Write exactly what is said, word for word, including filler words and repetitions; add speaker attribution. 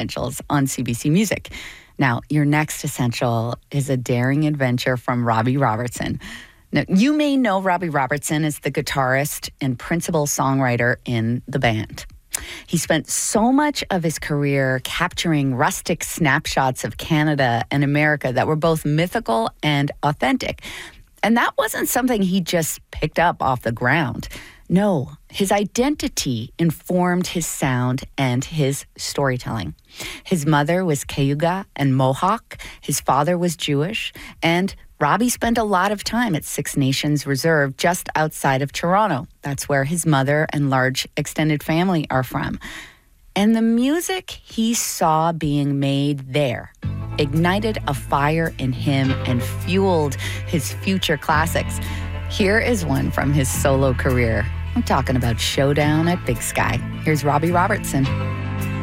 Speaker 1: Essentials on C B C Music. Now, your next essential is a daring adventure from Robbie Robertson. Now, you may know Robbie Robertson as the guitarist and principal songwriter in the band. He spent so much of his career capturing rustic snapshots of Canada and America that were both mythical and authentic. And that wasn't something he just picked up off the ground. No, his identity informed his sound and his storytelling. His mother was Cayuga and Mohawk. His father was Jewish. And Robbie spent a lot of time at Six Nations Reserve just outside of Toronto. That's where his mother and large extended family are from. And the music he saw being made there ignited a fire in him and fueled his future classics. Here is one from his solo career. I'm talking about Showdown at Big Sky. Here's Robbie Robertson.